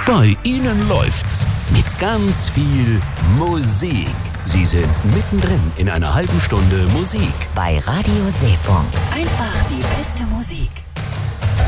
Bei Ihnen läuft's mit ganz viel Musik. Sie sind mittendrin in einer halben Stunde Musik. Bei Radio Seefunk. Einfach die beste Musik.